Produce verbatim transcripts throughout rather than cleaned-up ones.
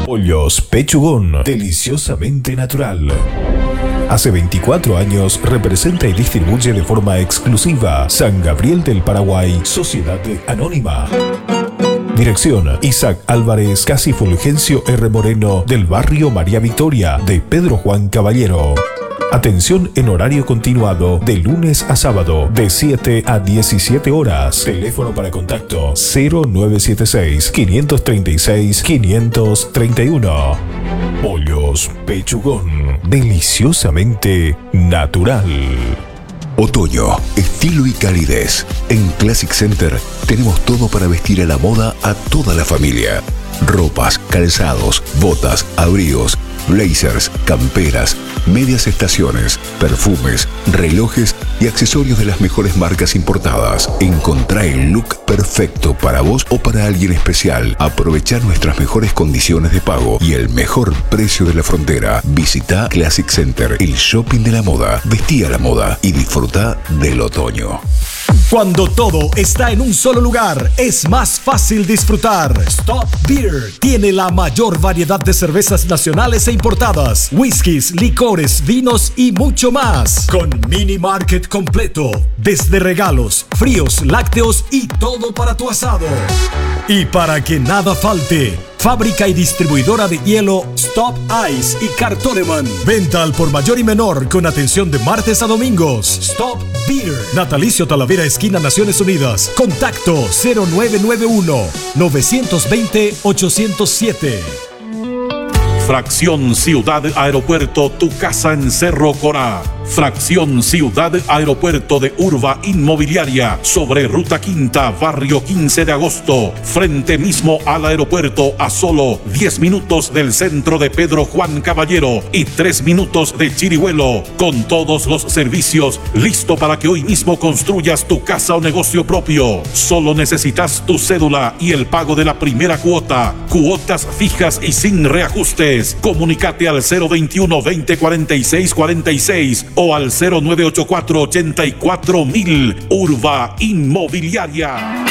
Pollos Pechugón, deliciosamente natural. Hace veinticuatro años representa y distribuye de forma exclusiva San Gabriel del Paraguay, Sociedad Anónima. Dirección: Isaac Álvarez, casi Fulgencio R. Moreno, del barrio María Victoria, de Pedro Juan Caballero. Atención en horario continuado de lunes a sábado de siete a diecisiete horas. Teléfono para contacto cero nueve siete seis, cinco tres seis, cinco tres uno. Pollos Pechugón, deliciosamente natural. Otoño, estilo y calidez. En Classic Center tenemos todo para vestir a la moda a toda la familia. Ropas, calzados, botas, abrigos, blazers, camperas, medias estaciones, perfumes, relojes y accesorios de las mejores marcas importadas. Encontrá el look perfecto para vos o para alguien especial. Aprovechá nuestras mejores condiciones de pago y el mejor precio de la frontera. Visita Classic Center, el shopping de la moda. Vestí a la moda y disfruta del otoño. Cuando todo está en un solo lugar, es más fácil disfrutar. Stop Beer tiene la mayor variedad de cervezas nacionales e importadas, whiskies, licores, vinos y mucho más. Con mini market completo, desde regalos, fríos, lácteos y todo para tu asado. Y para que nada falte, fábrica y distribuidora de hielo Stop Ice y Cartoneman. Venta al por mayor y menor con atención de martes a domingos. Stop Beer. Natalicio Talavera, esquina Naciones Unidas. Contacto cero nueve nueve uno, nueve dos cero, ocho cero siete. Fracción Ciudad Aeropuerto, tu casa en Cerro Corá. Fracción Ciudad Aeropuerto de Urba Inmobiliaria, sobre Ruta Quinta, barrio quince de agosto, frente mismo al aeropuerto, a solo diez minutos del centro de Pedro Juan Caballero y tres minutos de Chirihuelo, con todos los servicios, listo para que hoy mismo construyas tu casa o negocio propio. Solo necesitas tu cédula y el pago de la primera cuota, cuotas fijas y sin reajustes. Comunícate al cero veintiuno, veinte, cuarenta y seis, cuarenta y seis o al cero nueve ocho cuatro, ochenta y cuatro mil. Urba Inmobiliaria.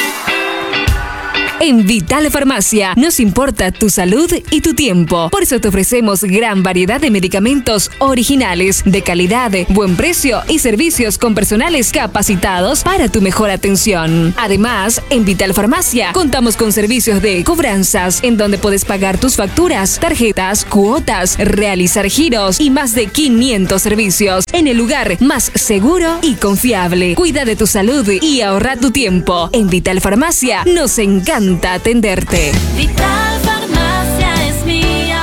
En Vital Farmacia nos importa tu salud y tu tiempo. Por eso te ofrecemos gran variedad de medicamentos originales, de calidad, buen precio y servicios con personales capacitados para tu mejor atención. Además, en Vital Farmacia contamos con servicios de cobranzas, en donde puedes pagar tus facturas, tarjetas, cuotas, realizar giros y más de quinientos servicios en el lugar más seguro y confiable. Cuida de tu salud y ahorra tu tiempo. En Vital Farmacia nos encanta atenderte. Vital Farmacia es mía.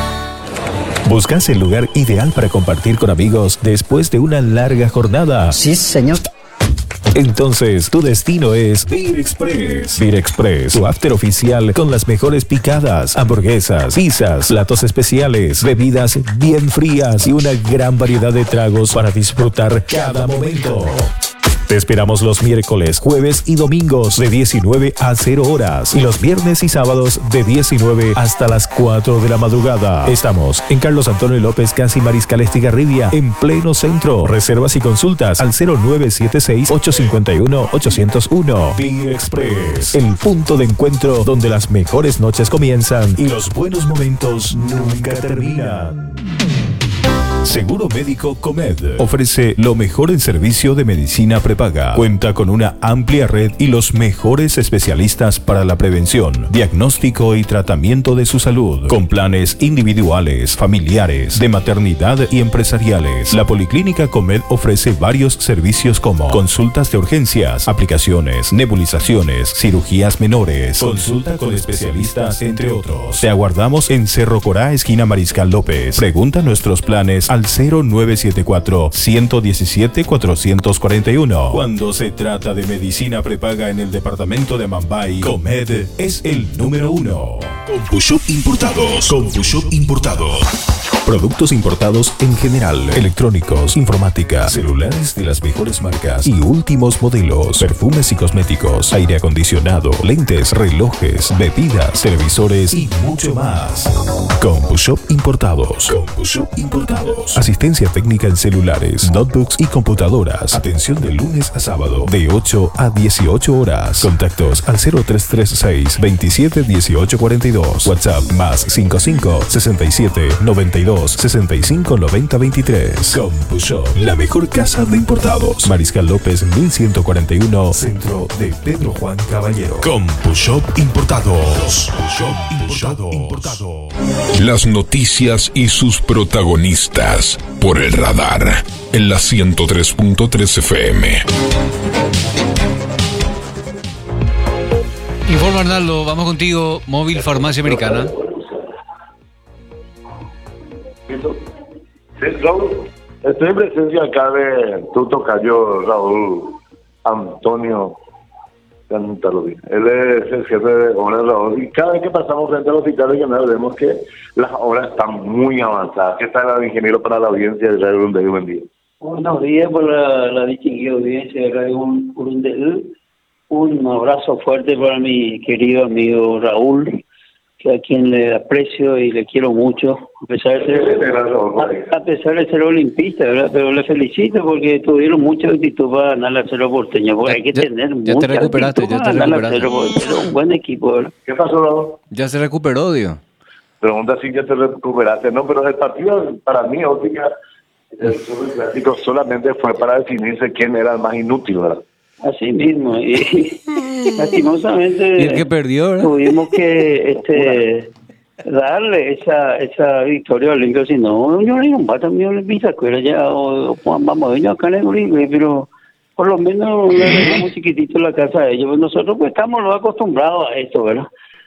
¿Buscas el lugar ideal para compartir con amigos después de una larga jornada? Sí, señor. Entonces, tu destino es Beer Express. Beer Express, tu after oficial con las mejores picadas, hamburguesas, pizzas, platos especiales, bebidas bien frías y una gran variedad de tragos para disfrutar cada momento. Te esperamos los miércoles, jueves y domingos de diecinueve a cero horas y los viernes y sábados de diecinueve hasta las cuatro de la madrugada. Estamos en Carlos Antonio López, casi Mariscal Estigarribia, en pleno centro. Reservas y consultas al cero nueve siete seis, ocho cinco uno, ocho cero uno. Beer Express, el punto de encuentro donde las mejores noches comienzan y los buenos momentos nunca terminan. Seguro Médico Comed ofrece lo mejor en servicio de medicina prepaga. Cuenta con una amplia red y los mejores especialistas para la prevención, diagnóstico y tratamiento de su salud, con planes individuales, familiares, de maternidad y empresariales. La Policlínica Comed ofrece varios servicios como consultas de urgencias, aplicaciones, nebulizaciones, cirugías menores, consulta con especialistas, entre otros. Te aguardamos en Cerro Corá, esquina Mariscal López. Pregunta nuestros planes al cero nueve siete cuatro, uno uno siete, cuatro cuatro uno. Cuando se trata de medicina prepaga en el departamento de Mambay, Comed es el número uno. CompuShop Importados. CompuShop Importados. Productos importados en general, electrónicos, informática, celulares de las mejores marcas y últimos modelos, perfumes y cosméticos, aire acondicionado, lentes, relojes, bebidas, televisores y mucho más. CompuShop Importados. CompuShop Importados. Asistencia técnica en celulares, notebooks y computadoras. Atención de lunes a sábado de ocho a dieciocho horas. Contactos al cero tres tres seis, veintisiete, dieciocho cuarenta y veintidós. WhatsApp más cincuenta y cinco, sesenta y siete, noventa y dos, sesenta y cinco, noventa, veintitrés. CompuShop, la mejor casa de importados. Mariscal López mil ciento cuarenta y uno, centro de Pedro Juan Caballero. CompuShop Importados. CompuShop Importados. Las noticias y sus protagonistas por el radar en la ciento tres punto tres F M. Informa Arnaldo, vamos contigo, Móvil Farmacia Americana. Sí, Raúl, estoy en presencia acá de tu tocayo Raúl Antonio Cantarolí. Él es el jefe de obras, Raúl, y cada vez que pasamos frente al hospital regional vemos que las obras están muy avanzadas. ¿Qué tal el ingeniero para la audiencia de Radio Urundey? Buen día. Buenos días por la, la distinguida audiencia de Radio Urundey. Un abrazo fuerte para mi querido amigo Raúl, que a quien le aprecio y le quiero mucho, a pesar de ser, a, a pesar de ser olimpista, ¿verdad? Pero le felicito porque tuvieron mucha actitud para ganar la Cerro Porteño, porque ya, hay que ya, tener ya mucha te recuperaste, actitud ya para te ganar la recuperaste. Cerro Porteño. Un buen equipo, ¿verdad? ¿Qué pasó, Raúl? Ya se recuperó, digo. Pregunta si ya te recuperaste. No, pero el partido, para mí, óptica, el clásico solamente fue para definirse quién era el más inútil, ¿verdad? Así mismo, y lastimosamente ¿Y el que perdió, ¿verdad? tuvimos que este darle esa esa victoria al Olimpia, si no, yo no va también le pisa ya o vamos a acá en el pero por lo menos le dejamos chiquitito la casa a ellos. Nosotros pues estamos acostumbrados a esto, ¿verdad?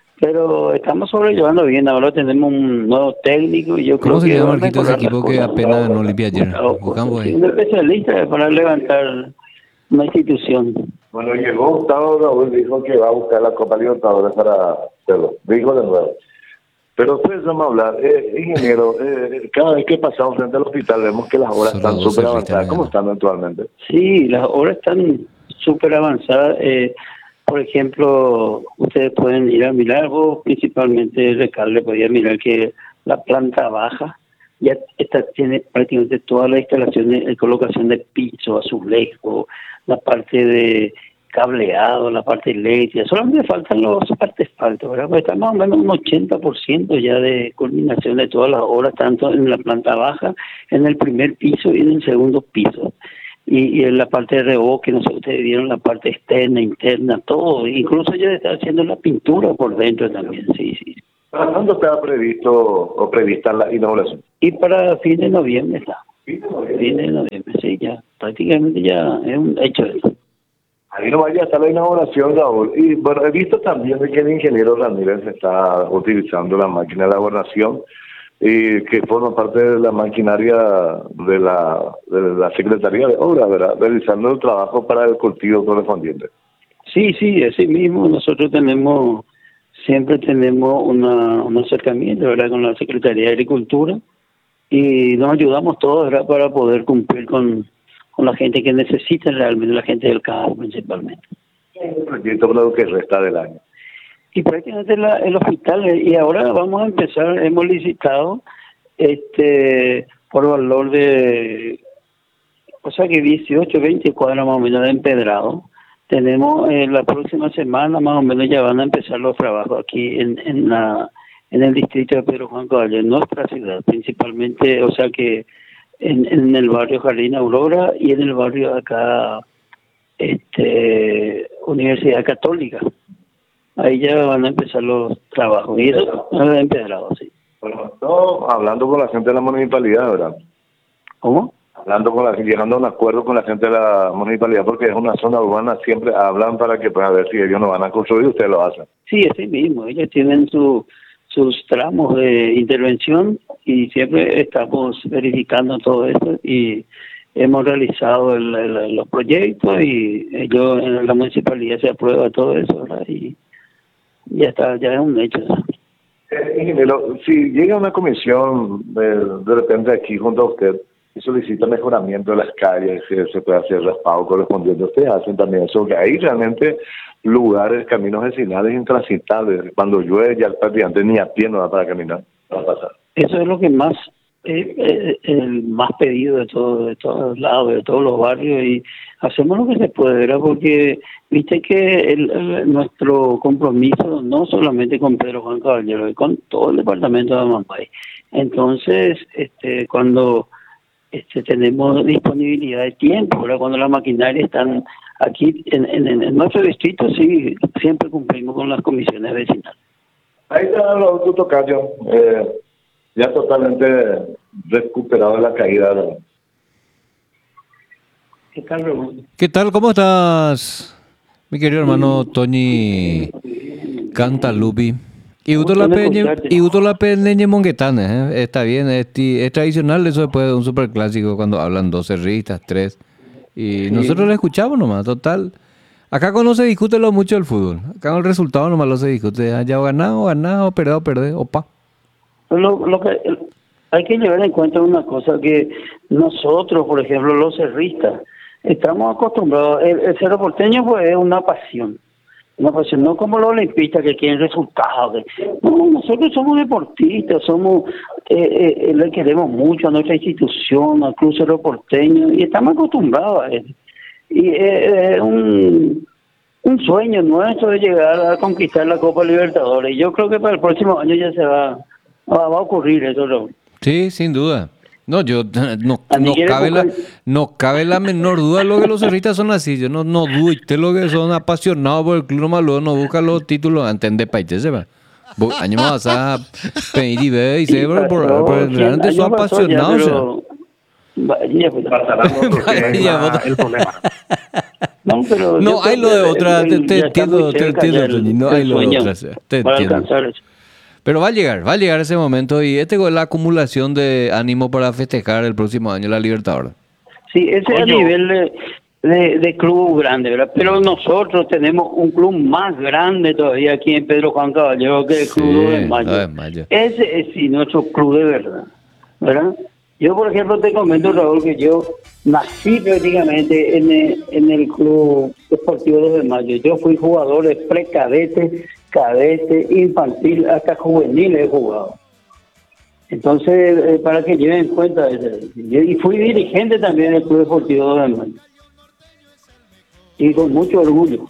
Pero estamos sobrellevando bien. Ahora tenemos un nuevo técnico y yo creo ¿Cómo que se llama, Marquito, ese equipo que apenas no limpia ayer? Buscamos ahí. Un especialista para levantar una institución. Bueno, llegó Gustavo Raúl, dijo que va a buscar la Copa Libertadores para hacerlo. Dijo de nuevo. Pero ustedes vamos a hablar, eh, ingeniero, eh, cada vez que pasamos frente al hospital vemos que las obras Solo están dos súper ahorita, avanzadas. ¿no? ¿Cómo están actualmente? Sí, las obras están súper avanzadas. Eh, por ejemplo, ustedes pueden ir a mirar, vos principalmente el alcalde podía mirar que la planta baja ya esta tiene prácticamente todas las instalaciones, eh, colocación de piso, azulejo, la parte de cableado, la parte eléctrica, solamente faltan los artefactos, ¿verdad? Pues está más o menos un ochenta por ciento ya de culminación de todas las obras, tanto en la planta baja, en el primer piso y en el segundo piso. Y, y en la parte de revoque, no sé, ustedes vieron la parte externa, interna, todo, incluso ya está haciendo la pintura por dentro también, sí, sí. ¿Para cuándo está previsto o prevista la inauguración? Y para fin de noviembre está. Fin de noviembre. Fin de noviembre, sí, ya, prácticamente ya es un hecho eso. Ahí no vaya a estar la inauguración, Raúl. Y bueno, he visto también de que el ingeniero Ramírez está utilizando la máquina de la gobernación y que forma parte de la maquinaria de la, de la Secretaría de Obras, ¿verdad? Realizando el trabajo para el cultivo correspondiente. Sí, sí, así mismo nosotros tenemos, siempre tenemos una, un acercamiento, ¿verdad?, con la Secretaría de Agricultura y nos ayudamos todos, ¿verdad?, para poder cumplir con, con la gente que necesita realmente, la gente del campo principalmente. El proyecto para lo que resta del año. Y prácticamente la, el hospital, y ahora vamos a empezar, hemos licitado este por valor de, o sea que dieciocho, veinte cuadras más o menos de empedrado. Tenemos eh, la próxima semana más o menos ya van a empezar los trabajos aquí en, en la en el distrito de Pedro Juan Caballero, en nuestra ciudad, principalmente, o sea que en, en el barrio Jardín Aurora y en el barrio acá, este Universidad Católica. Ahí ya van a empezar los trabajos. Y eso es empedrado, sí. Bueno, no, hablando con la gente de la municipalidad, ¿verdad? ¿Cómo? Hablando con la, llegando a un acuerdo con la gente de la municipalidad, porque es una zona urbana, siempre hablan para que, pues, a ver si ellos no van a construir, ustedes lo hacen. Sí, así mismo. Ellos tienen su, sus tramos de intervención y siempre estamos verificando todo eso y hemos realizado el, el, los proyectos y ellos en la municipalidad se aprueba todo eso, ¿verdad? Y ya está, ya es un hecho. Eh, ingeniero, si llega una comisión de, de repente aquí junto a usted y solicita mejoramiento de las calles, que se puede hacer raspado correspondiente, ustedes hacen también eso, que hay realmente lugares, caminos vecinales intransitables, cuando llueve ya prácticamente ni a pie no da para caminar, no va a pasar. Eso es lo que más, eh, eh, el más pedido de todo, de todos lados, de todos los barrios, y hacemos lo que se puede, ¿verdad? Porque Viste que el, el- nuestro compromiso no solamente con Pedro Juan Caballero, es con todo el departamento de Amambay. Entonces, este, cuando este, tenemos disponibilidad de tiempo, ahora cuando las maquinarias están aquí en, en, en nuestro distrito, sí, siempre cumplimos con las comisiones vecinales. Ahí está lo tu tocayo, eh, ya totalmente recuperado de la caída. ¿No? ¿Qué tal, Ramón? ¿Qué tal? ¿Cómo estás, mi querido hermano Tony Cantalupi? Y uto la peña, y uto la peña monguetana, ¿eh? Está bien, es, ti- es tradicional eso después de un superclásico cuando hablan dos cerristas, tres. Y Sí. nosotros lo escuchamos nomás, total. Acá cuando no se discute lo mucho del fútbol. Acá con el resultado nomás lo se discute. Haya ganado, ganado, perdido, perdido, opa. Lo, lo que hay que llevar en cuenta una cosa, que nosotros, por ejemplo, los cerristas, estamos acostumbrados, el, el cerro porteño pues es una pasión, una pasión, no como los olimpistas que quieren resultados. que- No, nosotros somos deportistas, somos, eh, eh, le queremos mucho a nuestra institución, al Club Cerro Porteño, y estamos acostumbrados a eso. Y eh, es un, un sueño nuestro de llegar a conquistar la Copa Libertadores. Y yo creo que para el próximo año ya se va, va, va a ocurrir eso, Raúl. Sí, sin duda. No, yo no, A mí no quiere cabe la, buscar- no cabe la menor duda lo que los cerristas son así. Yo no, no dudo usted lo que son apasionados por el club, nomás luego no buscan los títulos antes de país, se va. Bu- Año más a pedir y ver y se por, por, pasó, por- cien realmente son años pasó ya, apasionados. pero- Vaya, pues, Vaya, vota. el problema. No, pero No, yo hay creo lo de que otra, el- te- el- te ya está entiendo, muy te cerca entiendo, ya el- Toñi, no el hay lo de sueño otra, sí, te para entiendo. alcanzar eso. Pero va a llegar, va a llegar ese momento y este es la acumulación de ánimo para festejar el próximo año la Libertadores. Sí, ese es a nivel de, de, de club grande, ¿verdad? Pero nosotros tenemos un club más grande todavía aquí en Pedro Juan Caballero, que el Club Sí, dos de Mayo. dos de Mayo. Ese es sí nuestro club de verdad, ¿verdad? Yo, por ejemplo, te comento, Raúl, que yo nací prácticamente en el, en el Club Deportivo dos de Mayo. Yo fui jugador de precadete, cadete, infantil, hasta juvenil he jugado. Entonces, eh, para que lleven en cuenta, ese- yo- y fui dirigente también del Club Deportivo dos de Mayo. Y con mucho orgullo.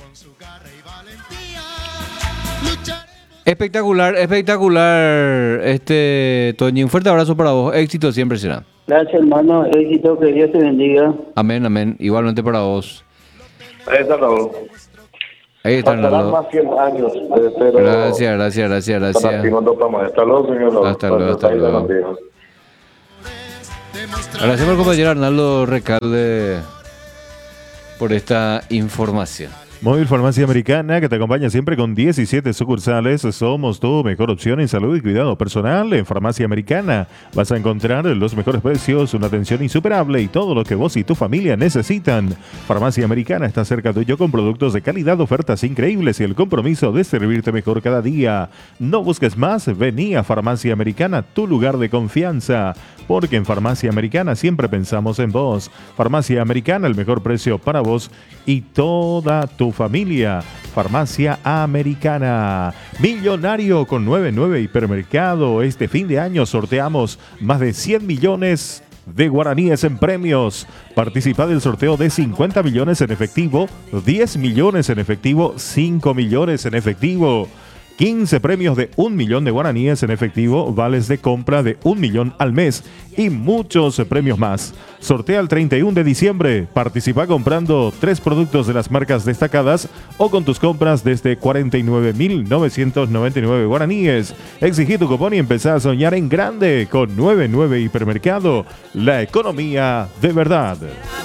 Espectacular, espectacular, este Toñi, un fuerte abrazo para vos, éxito siempre será. Gracias, hermano. Éxito, que Dios te bendiga. Amén, amén, igualmente para vos. Ahí está Raúl. Ahí está, Pasarán Arnaldo. más cien años, eh, pero... Gracias, gracias, gracias, gracias. Hasta luego, señor. Hasta luego, hasta Ahí luego. está, amigos. Agradecemos al compañero Arnaldo Recalde por esta información. Móvil Farmacia Americana, que te acompaña siempre con diecisiete sucursales. Somos tu mejor opción en salud y cuidado personal. En Farmacia Americana vas a encontrar los mejores precios, una atención insuperable y todo lo que vos y tu familia necesitan. Farmacia Americana está cerca tuyo con productos de calidad, ofertas increíbles y el compromiso de servirte mejor cada día. No busques más, vení a Farmacia Americana, tu lugar de confianza. Porque en Farmacia Americana siempre pensamos en vos. Farmacia Americana, el mejor precio para vos y toda tu familia. Farmacia Americana. Millonario con noventa y nueve Hipermercado. Este fin de año sorteamos más de cien millones de guaraníes en premios. Participa del sorteo de cincuenta millones en efectivo, diez millones en efectivo, cinco millones en efectivo. quince premios de un millón de guaraníes en efectivo, vales de compra de un millón al mes y muchos premios más. Sortea el treinta y uno de diciembre. Participa comprando tres productos de las marcas destacadas o con tus compras desde cuarenta y nueve mil novecientos noventa y nueve guaraníes. Exigí tu cupón y empezá a soñar en grande con noventa y nueve Hipermercado. La economía de verdad.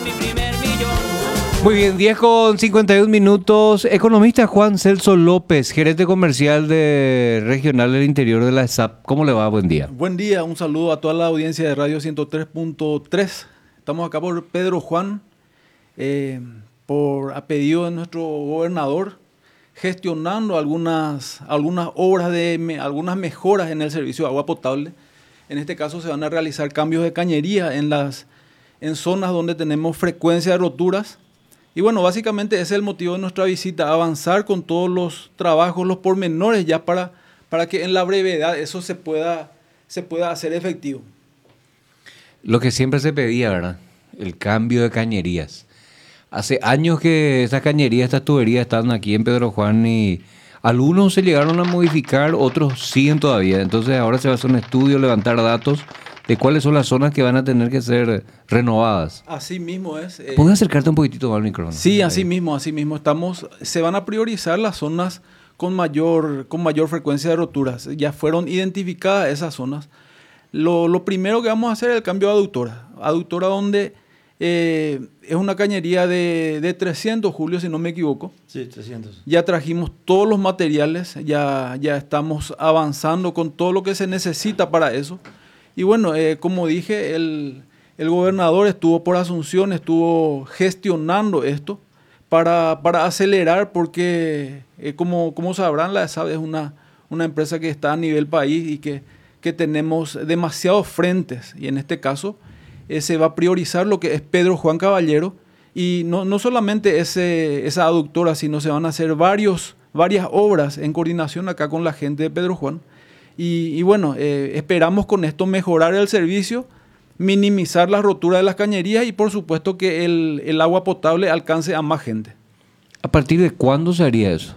Muy bien, diez con cincuenta y un minutos. Economista Juan Celso López, gerente comercial de Regional del Interior de la E S A P. ¿Cómo le va? Buen día. Buen día, un saludo a toda la audiencia de Radio ciento tres punto tres. Estamos acá por Pedro Juan, eh, por a pedido de nuestro gobernador, gestionando algunas, algunas obras, de me, algunas mejoras en el servicio de agua potable. En este caso se van a realizar cambios de cañería en, las, en zonas donde tenemos frecuencia de roturas. Y bueno, básicamente ese es el motivo de nuestra visita, avanzar con todos los trabajos, los pormenores ya para, para que en la brevedad eso se pueda, se pueda hacer efectivo. Lo que siempre se pedía, ¿verdad? El cambio de cañerías. Hace años que esas cañerías, estas tuberías están aquí en Pedro Juan y algunos se llegaron a modificar, otros siguen todavía. Entonces ahora se va a hacer un estudio, levantar datos de cuáles son las zonas que van a tener que ser renovadas. Así mismo es. Eh, ¿Puedes acercarte un poquitito más al micrófono? Sí, así Ahí. mismo, así mismo. Estamos, se van a priorizar las zonas con mayor, con mayor frecuencia de roturas. Ya fueron identificadas esas zonas. Lo, lo primero que vamos a hacer es el cambio de aductora. Aductora donde eh, es una cañería de, de trescientos, Julio, si no me equivoco. Sí, trescientos. Ya trajimos todos los materiales, ya, ya estamos avanzando con todo lo que se necesita para eso. Y bueno, eh, como dije, el, el gobernador estuvo por Asunción, estuvo gestionando esto para, para acelerar porque, eh, como, como sabrán, la ESAB es una, una empresa que está a nivel país y que, que tenemos demasiados frentes. Y en este caso eh, se va a priorizar lo que es Pedro Juan Caballero. Y no, no solamente ese, esa aductora, sino se van a hacer varios, varias obras en coordinación acá con la gente de Pedro Juan. Y, y bueno, eh, esperamos con esto mejorar el servicio, minimizar la rotura de las cañerías y por supuesto que el, el agua potable alcance a más gente. ¿A partir de cuándo se haría eso?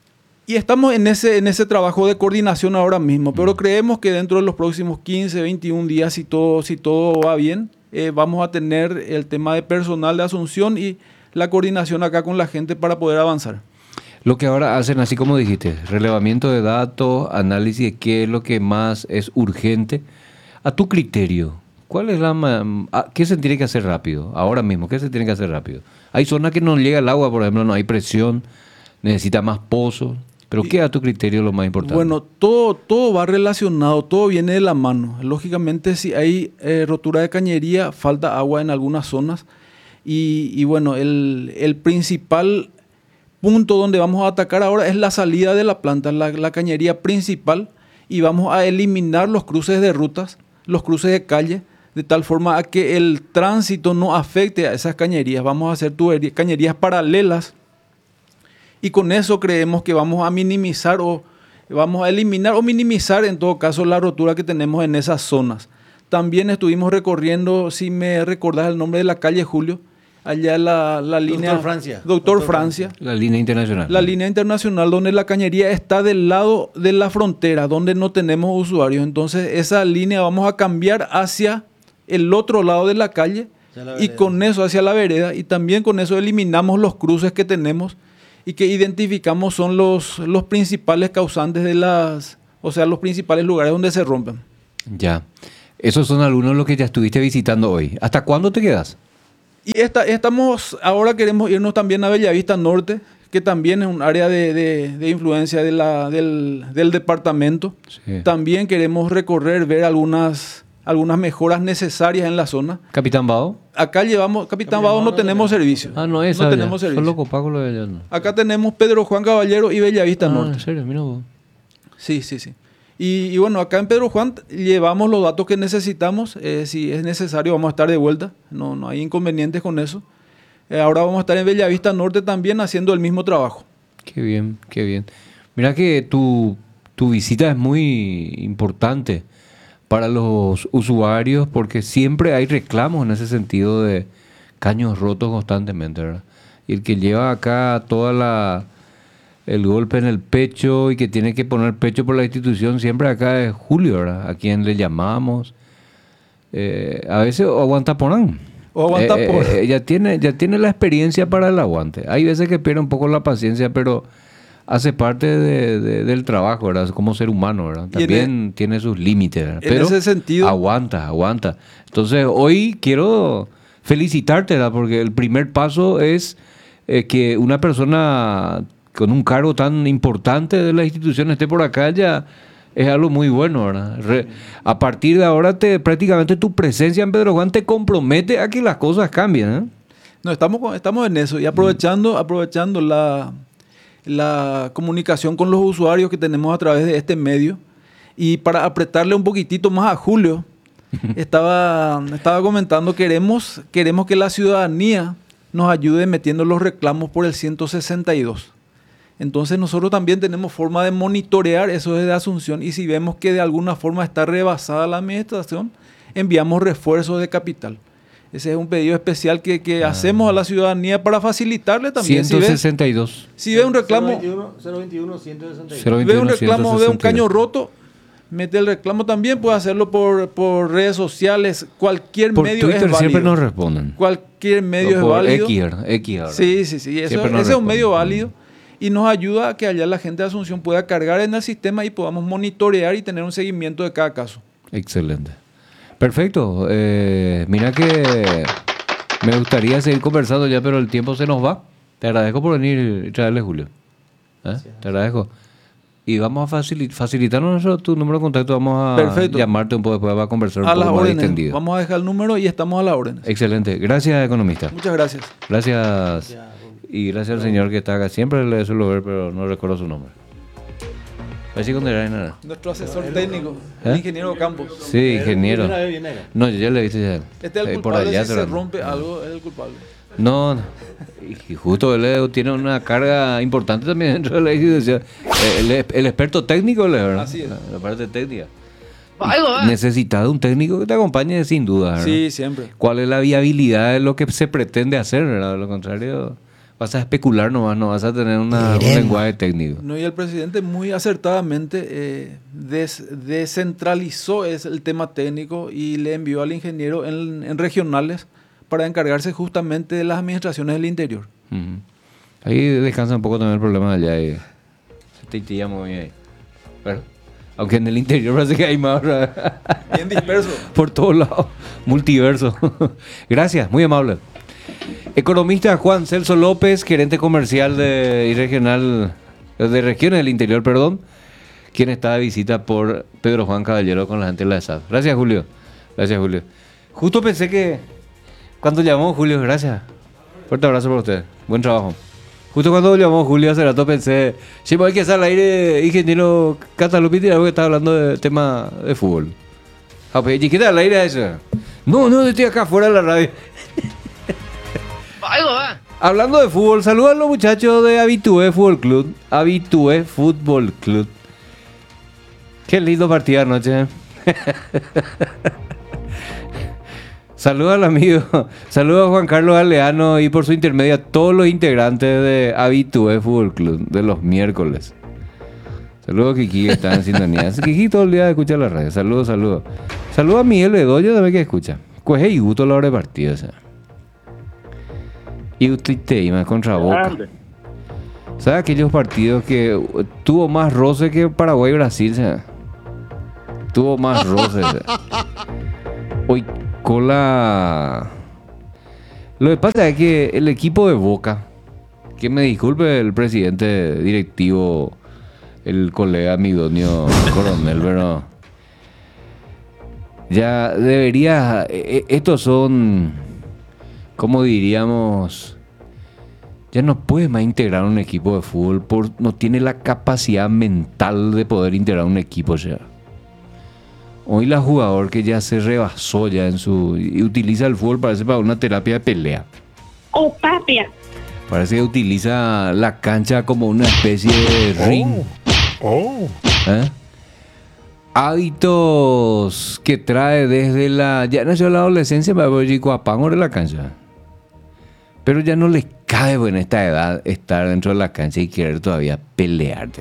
Y estamos en ese, en ese trabajo de coordinación ahora mismo, pero creemos que dentro de los próximos quince, veintiún días, si todo, si todo va bien, eh, vamos a tener el tema de personal de Asunción y la coordinación acá con la gente para poder avanzar. Lo que ahora hacen, así como dijiste, relevamiento de datos, análisis de qué es lo que más es urgente. A tu criterio, ¿cuál es la ma- ¿qué se tiene que hacer rápido? Ahora mismo, ¿qué se tiene que hacer rápido? Hay zonas que no llega el agua, por ejemplo, no hay presión, necesita más pozos. ¿Pero qué a tu criterio es lo más importante? Bueno, todo, todo va relacionado, todo viene de la mano. Lógicamente, si hay eh, rotura de cañería, falta agua en algunas zonas. Y, y bueno, el, el principal punto donde vamos a atacar ahora es la salida de la planta, la, la cañería principal, y vamos a eliminar los cruces de rutas, los cruces de calle, de tal forma a que el tránsito no afecte a esas cañerías. Vamos a hacer tuberías, cañerías paralelas y con eso creemos que vamos a minimizar o vamos a eliminar o minimizar en todo caso la rotura que tenemos en esas zonas. También estuvimos recorriendo, si me recordás el nombre de la calle Julio, allá la, la línea... Doctor Francia. Doctor, Doctor Francia. La línea internacional. La línea internacional donde la cañería está del lado de la frontera, donde no tenemos usuarios. Entonces esa línea vamos a cambiar hacia el otro lado de la calle y con eso hacia la vereda. Y también con eso eliminamos los cruces que tenemos y que identificamos son los, los principales causantes de las... O sea, los principales lugares donde se rompen. Ya. Esos son algunos de los que ya estuviste visitando hoy. ¿Hasta cuándo te quedas? Y esta, estamos, ahora queremos irnos también a Bellavista Norte, que también es un área de, de, de influencia de la, del, del departamento. Sí. También queremos recorrer, ver algunas, algunas mejoras necesarias en la zona. ¿Capitán Bao? Acá llevamos, Capitán Bao no tenemos servicio. Ah, no es No tenemos servicio. Solo Copaco lo de allá, no. Acá tenemos Pedro Juan Caballero y Bellavista ah, Norte. ¿En serio? Mira vos. Sí, sí, sí. Y, y bueno, acá en Pedro Juan llevamos los datos que necesitamos. Eh, si es necesario, vamos a estar de vuelta. No, no hay inconvenientes con eso. Eh, ahora vamos a estar en Bellavista Norte también haciendo el mismo trabajo. Qué bien, qué bien. Mira que tu, tu visita es muy importante para los usuarios porque siempre hay reclamos en ese sentido de caños rotos constantemente, ¿verdad? Y el que lleva acá toda la... el golpe en el pecho y que tiene que poner pecho por la institución, siempre acá es Julio, ¿verdad? A quien le llamamos. Eh, a veces o aguanta porán. O aguanta eh, por. Eh, ya, tiene, ya tiene la experiencia para el aguante. Hay veces que pierde un poco la paciencia, pero hace parte de, de, del trabajo, ¿verdad? Como ser humano, ¿verdad? También el, tiene sus límites, ¿verdad? En Pero ese sentido. Aguanta, aguanta. Entonces, hoy quiero felicitarte, ¿verdad? Porque el primer paso es eh, que una persona con un cargo tan importante de la institución esté por acá, ya es algo muy bueno, ¿verdad? Re, a partir de ahora, te, prácticamente tu presencia en Pedro Juan te compromete a que las cosas cambien, ¿eh? No, estamos, estamos en eso y aprovechando, mm. aprovechando la, la comunicación con los usuarios que tenemos a través de este medio y para apretarle un poquitito más a Julio, estaba, estaba comentando, queremos, queremos que la ciudadanía nos ayude metiendo los reclamos por el ciento sesenta y dos. Entonces nosotros también tenemos forma de monitorear eso desde Asunción y si vemos que de alguna forma está rebasada la administración, enviamos refuerzos de capital. Ese es un pedido especial que, que ah. hacemos a la ciudadanía para facilitarle también. ciento sesenta y dos. Si ve un reclamo, cero veintiuno, ciento sesenta y dos. Si ve un reclamo de un caño roto, mete el reclamo también, puede hacerlo por, por redes sociales, cualquier por medio Twitter es válido. Siempre nos responden. Cualquier medio por es válido. X, X ahora. Sí, sí, sí, eso, ese es un medio válido y nos ayuda a que allá la gente de Asunción pueda cargar en el sistema y podamos monitorear y tener un seguimiento de cada caso. Excelente. Perfecto. Eh, mira que me gustaría seguir conversando ya, pero el tiempo se nos va. Te agradezco por venir y traerle, Julio. ¿Eh? Sí. Te agradezco. Y vamos a facil- facilitarnos tu número de contacto. Vamos a Perfecto. llamarte un poco después para conversar un a poco las más órdenes. extendido. Vamos a dejar el número y estamos a la orden. Excelente. Gracias, economista. Muchas gracias. Gracias. Y gracias al señor que está acá. Siempre le suelo ver, pero no recuerdo su nombre. Nuestro asesor técnico, ¿Eh? el ingeniero Campos. Sí, ingeniero. No, yo ya le dije ya. Este es el culpable, por allá si se rompe algo, es el culpable. No, no. Y justo él tiene una carga importante también dentro de la institución. El, el, el experto técnico, ¿verdad? Así es. La parte técnica. Necesitas de un técnico que te acompañe sin duda, ¿verdad? Sí, siempre. ¿Cuál es la viabilidad de lo que se pretende hacer, ¿verdad? De lo contrario, vas a especular nomás, no vas a tener una, un lenguaje técnico. No, y el presidente muy acertadamente eh, des, descentralizó es el tema técnico y le envió al ingeniero en, en regionales para encargarse justamente de las administraciones del interior. Uh-huh. Ahí descansa un poco también el problema de allá. Y se te titilla muy bien ahí. Bueno, aunque en el interior parece que hay más. Bien disperso. Por todos lados. Multiverso. Gracias, muy amable. Economista Juan Celso López, gerente comercial de, y regional de regiones del interior, perdón, quien está de visita por Pedro Juan Caballero con la gente de la E S A F. Gracias, Julio. Gracias, Julio. Justo pensé que cuando llamó Julio, gracias. Fuerte abrazo para usted. Buen trabajo. Justo cuando llamó Julio hace rato pensé, sí, hay que estar al aire, ingeniero Catalupiti, algo que estaba hablando de tema de fútbol. Ah, pues, ¿y qué tal al aire eso? No, no, estoy acá afuera de la radio. Hablando de fútbol, saludos a los muchachos de Habitué Fútbol Club. Habitué Fútbol Club. Qué lindo partido anoche. Saludos al amigo, saludos a Juan Carlos Aleano y por su intermedio a todos los integrantes de Habitué Fútbol Club de los miércoles. Saludos a Kiki que está en sintonía. Kiki todo el día escucha la radio. Saludos, saludos. Saludos a Miguel Bedoya también que escucha. Cueje y gusto a la hora de partido, o sea. Y usted te contra Boca. ¿Sabes aquellos partidos que tuvo más roce que Paraguay y Brasil? ¿Sabes? Tuvo más roce. ¿Sabes? Hoy cola. Lo que pasa es que el equipo de Boca, que me disculpe el presidente directivo, el colega Midonio Coronel, pero ya debería. Estos son, como diríamos, ya no puede más integrar un equipo de fútbol, por, no tiene la capacidad mental de poder integrar un equipo ya. Hoy la jugador que ya se rebasó ya en su... y utiliza el fútbol parece para una terapia de pelea. Oh, papia. Parece que utiliza la cancha como una especie de ring. Oh. ¿Eh? Hábitos que trae desde la... ya no es la adolescencia, pero de la cancha. Pero ya no les cabe en esta edad estar dentro de la cancha y querer todavía pelearte.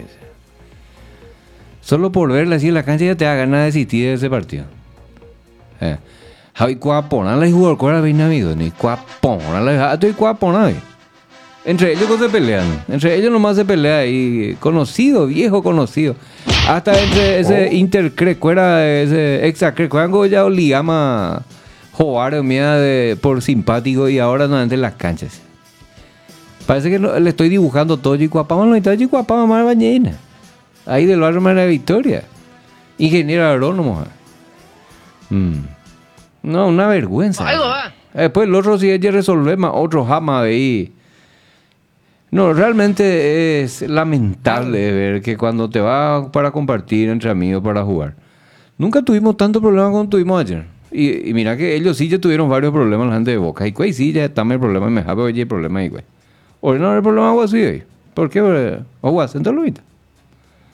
Solo por verla así en la cancha ya te da ganas de desistir de ese partido. Eh. Javi cuaponala y jugador cuál bien amigo, ni cuaponala, estoy cuaponala. Entre ellos no se pelean, entre ellos nomás se pelea y conocido, viejo conocido. Hasta entre ese oh. intercrecuera, ese exacrecuango ya oligama jugar mía de por simpático y ahora no en las canchas. Parece que no, le estoy dibujando todo y cuapama no está y cuapama más bañena. Ahí del barrio María Victoria. Ingeniero agrónomo. Mm. No, una vergüenza. Después el otro sí ella resolver más, otro jamás ahí. No, realmente es lamentable ver que cuando te vas para compartir entre amigos para jugar, nunca tuvimos tanto problema como tuvimos ayer. Y, y mira que ellos sí ya tuvieron varios problemas la gente de Boca. Y güey, sí, ya está el problema, me jabe oye el problema ahí, güey. Hoy no hay problema agua así hoy. ¿Por qué? Agua, siéntalo ahorita.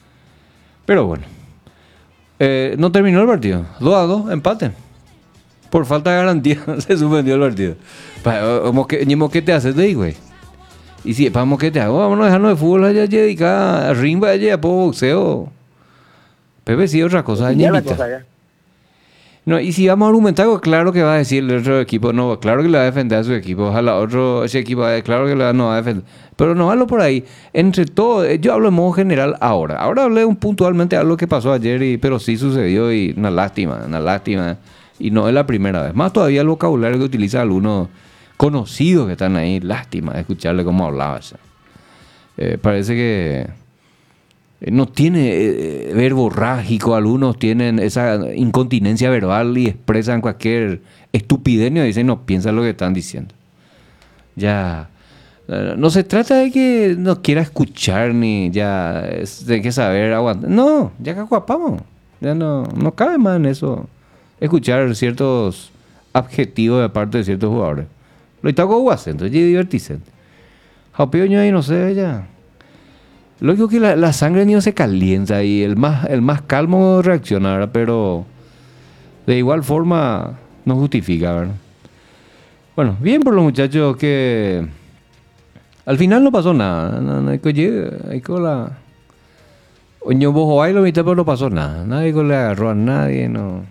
Pero bueno, eh, no terminó el partido. dos a dos, empate. Por falta de garantía se suspendió el partido. Pa- o moque- Ni moquete haces de ahí, güey. Y si para moquete hago, vamos a dejarnos de fútbol allá, dedicar a rimba allá, a poco boxeo. Pepe sí, otra cosa, Ya la ñemita. cosa ya. No, y si vamos a argumentar, pues, claro que va a decir el otro equipo, no, claro que le va a defender a su equipo, ojalá otro, ese equipo, eh, claro que le va, no va a defender. Pero no hablo por ahí. Entre todo, eh, yo hablo en modo general ahora. Ahora hablé un puntualmente de algo que pasó ayer, y, pero sí sucedió y una lástima, una lástima. Y no es la primera vez. Más todavía el vocabulario que utilizan algunos conocidos que están ahí, lástima de escucharle cómo hablaba. Eh, parece que eh, no tiene eh, verbo rágico, algunos tienen esa incontinencia verbal y expresan cualquier estupidez y dicen, no piensan lo que están diciendo. Ya, eh, no se trata de que no quiera escuchar ni ya es de que saber aguantar. No, ya que aguapamos, ya no, no cabe más en eso. Escuchar ciertos adjetivos de parte de ciertos jugadores. Lo está con acento, es diverticente. Japeo ahí no sé ya. Lógico que la, la sangre ni se calienta y el más, el más calmo reacciona, ¿verdad? Pero de igual forma no justifica, ¿verdad? Bueno, bien por los muchachos que al final no pasó nada. No, no hay que llegar, hay que la Oño Bojo ahí lo mitad, pero no pasó nada. Nadie le agarró a nadie, no.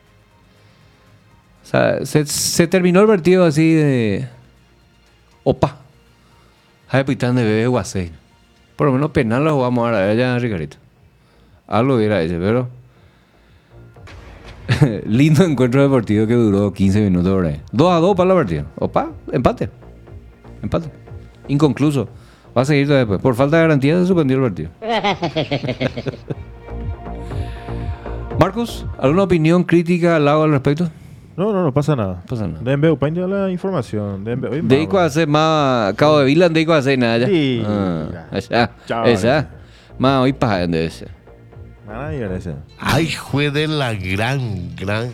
O sea, se, se terminó el partido así de opa. Hay pitán de bebé guasé. Por lo menos penal lo jugamos ahora, ya Ricardito. Algo hubiera hecho, pero lindo encuentro deportivo que duró quince minutos por ahí. dos a dos para la partida. Opa, empate. Empate. Inconcluso. Va a seguir después. Por falta de garantía se suspendió el partido. Marcos, ¿alguna opinión crítica al lado al respecto? No, no, no pasa nada. Pasa nada. Denbe upain de la información. Denbe, oye, De ahí hace más Cabo de Vila, de ahí hace nada ya. Sí. Ah, esa, Chao. esa. Más hoy para de ese. Nada, y era ese. Ay, fue de la gran, gran.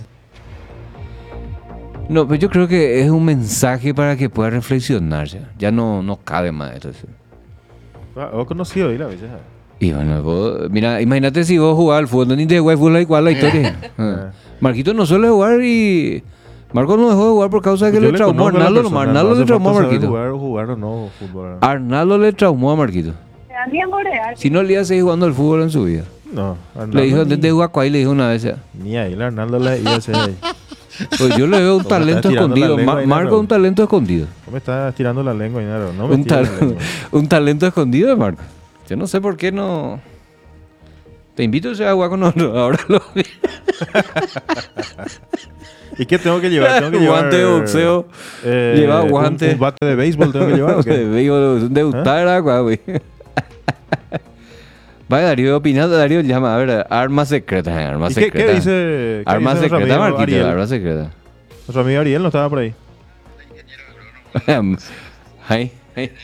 No, pero yo creo que es un mensaje para que pueda reflexionar ya. Ya no, no cabe más esto. Ah, ¿vos conocido ahí la vez? Y bueno, vos, mira, imagínate si vos jugabas al fútbol, ni te juegas fútbol igual la historia. Ah. Marquito no suele jugar y Marcos no dejó de jugar por causa de que Yo le le traumó a conozco a la Arnaldo. persona, Arnaldo no le hace traumó a falta saber Marquito. Jugar o jugar o no fútbol. Arnaldo le traumó a Marquito. Si no, le iba a seguir jugando al fútbol en su vida. No, Arnaldo Le dijo, ni- antes de Huacuay, le dijo una vez ya. Ni ahí, el Arnaldo le iba a hacer ahí. Pues yo le veo un ¿Cómo me talento estás tirando la escondido. lengua Ma- ahí, Marco Naro? un talento escondido. ¿Cómo me estás tirando la lengua, Inaro? No me Un, tires tal- la lengua. un talento escondido de Marco. Yo no sé por qué no. Te invito a jugar con nosotros. Ahora lo vi. ¿Y qué tengo que llevar? Tengo que llevar Guante de boxeo. eh, Lleva un- guante. Un, bate de béisbol tengo que llevar. ¿O qué? De béisbol, de gustar, güey. Vaya, Darío opinando. Darío llama, a ver, armas secretas. eh, Armas ¿Y qué- secretas. qué dice- qué Armas dice nuestro secretas, amigo Marquito. Ariel? Armas secretas. Nuestro amigo Ariel no estaba por ahí. Ay, ay.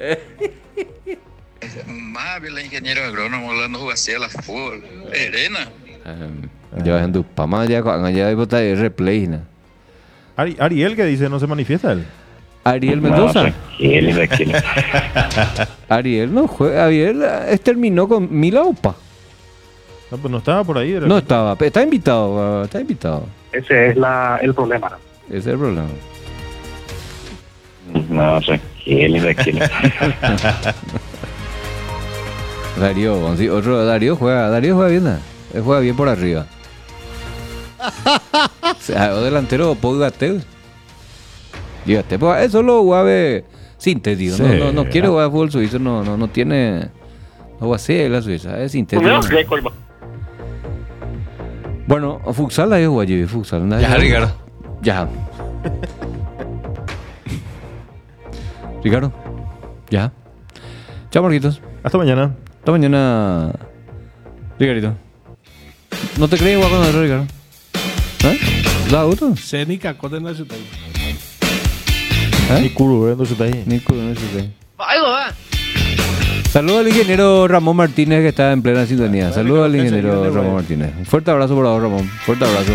Más bien el ingeniero agrónomo hablando jugaría la fútbol. Arena. Ya en tu pama ya ya hay bota de replay, ¿no? Ari- Ariel, ¿qué dice? ¿No se manifiesta él? Ariel Mendoza. Ariel no juega. Ariel eh, terminó con Mila Opa. No, pues no estaba por ahí. de No repente. estaba. pe- Está invitado. Está invitado. Ese es la, el problema. Ese es el problema. No sé. Darío, sí, otro Darío juega. Darío juega bien. ¿eh? Él juega bien por arriba. O sea, o delantero Pau Gatell. Dígate, pues eso lo juega sintético. Sí. No, no, no quiere jugar fútbol suizo. No, no, no tiene. No juega así la Suiza. Es sintético. Bueno, futsal ahí juega allí. Futsal. ¿no? Ya, Ricardo. Ya. Ricardo. Ya. Chao, Marquitos. Hasta mañana. Hasta mañana. Ricardito. ¿No te crees igual con nosotros, Ricardo? ¿Eh? ¿Da gusto? Senica, ¿cuál es ciudad? ¿Eh? Ni culo, ¿eh? No se está ahí. Ni culo, no sé. Saludos al ingeniero Ramón Martínez que está en plena sintonía. Saludos al ingeniero Ramón Martínez. Un fuerte abrazo por ahora, Ramón. Fuerte abrazo.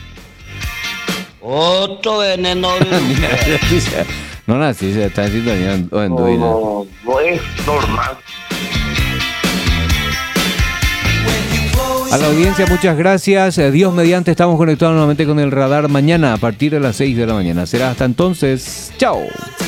Otro veneno. No, no, sí, se está en sintonía en, en Duina. No, no es normal. When you blow A la audiencia, muchas gracias. Eh, Dios mediante, estamos conectados nuevamente con el radar mañana a partir de las seis de la mañana. Será hasta entonces. Chao.